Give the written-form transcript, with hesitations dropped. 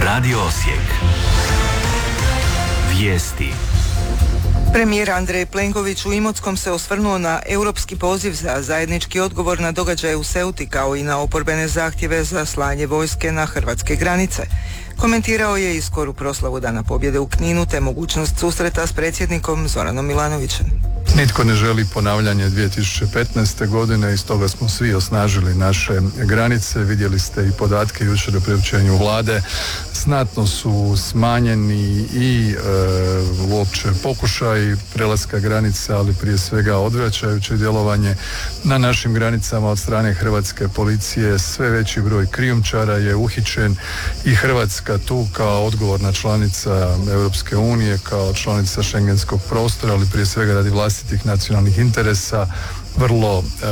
Radio Osijek. Vijesti. Premijer Andrej Plenković u Imotskom se osvrnuo na europski poziv za zajednički odgovor na događaje u Ceuti kao i na oporbene zahtjeve za slanje vojske na hrvatske granice. Komentirao je i skoru proslavu Dana pobjede u Kninu te mogućnost susreta s predsjednikom Zoranom Milanovićem. Nitko ne želi ponavljanje 2015. godine i stoga smo svi osnažili naše granice. Vidjeli ste i podatke jučer o priopćenju vlade. Znatno su smanjeni i uopće pokušaj prelaska granica, ali prije svega odvraćajuće djelovanje na našim granicama od strane hrvatske policije. Sve veći broj krijumčara je uhićen i Hrvatska tu kao odgovorna članica Europske unije, kao članica šengenskog prostora, ali prije svega radi vlastitih nacionalnih interesa vrlo